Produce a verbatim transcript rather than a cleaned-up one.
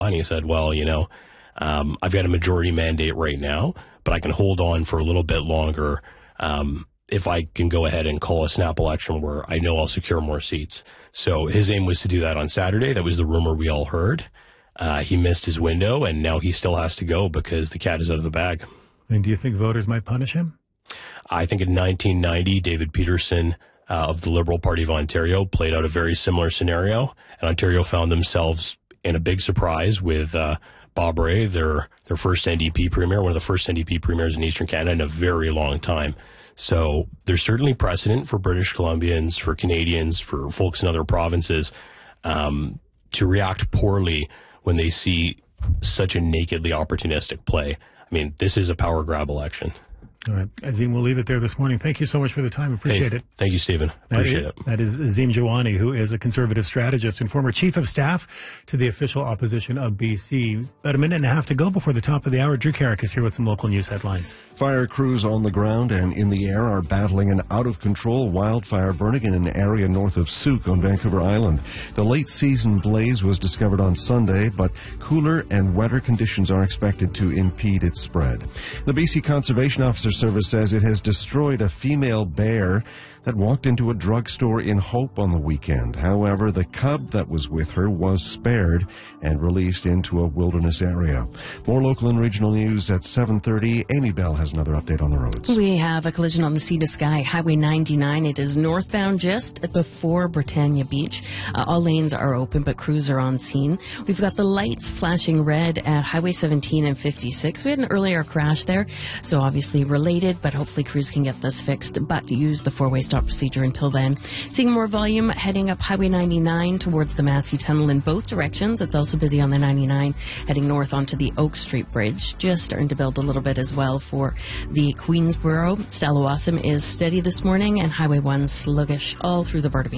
And he said, well, you know, um, I've got a majority mandate right now, but I can hold on for a little bit longer um, if I can go ahead and call a snap election where I know I'll secure more seats. So his aim was to do that on Saturday. That was the rumor we all heard. Uh, he missed his window, and now he still has to go because the cat is out of the bag. And do you think voters might punish him? I think in nineteen ninety, David Peterson uh, of the Liberal Party of Ontario played out a very similar scenario, and Ontario found themselves in a big surprise with uh, Bob Rae, their their first N D P premier, one of the first N D P premiers in Eastern Canada in a very long time. So there's certainly precedent for British Columbians, for Canadians, for folks in other provinces um, to react poorly when they see such a nakedly opportunistic play. I mean, this is a power grab election. All right. Azim, we'll leave it there this morning. Thank you so much for the time. Appreciate hey, it. Thank you, Stephen. Appreciate that is, it. That is Azim Jawani, who is a conservative strategist and former chief of staff to the official opposition of B C. About a minute and a half to go before the top of the hour. Drew Carrick is here with some local news headlines. Fire crews on the ground and in the air are battling an out-of-control wildfire burning in an area north of Souk on Vancouver Island. The late-season blaze was discovered on Sunday, but cooler and wetter conditions are expected to impede its spread. The B C Conservation Officer Service says it has destroyed a female bear that walked into a drugstore in Hope on the weekend. However, the cub that was with her was spared and released into a wilderness area. More local and regional news at seven thirty. Amy Bell has another update on the roads. We have a collision on the Sea to Sky Highway ninety-nine. It is northbound just before Britannia Beach. Uh, all lanes are open, but crews are on scene. We've got the lights flashing red at Highway seventeen and fifty-six. We had an earlier crash there, so obviously related, but hopefully crews can get this fixed, but use the four-way stop procedure until then. Seeing more volume heading up Highway ninety-nine towards the Massey Tunnel in both directions. It's also busy on the ninety-nine heading north onto the Oak Street Bridge. Just starting to build a little bit as well for the Queensboro. Stalawasim is steady this morning, and Highway one sluggish all through the Bartabee.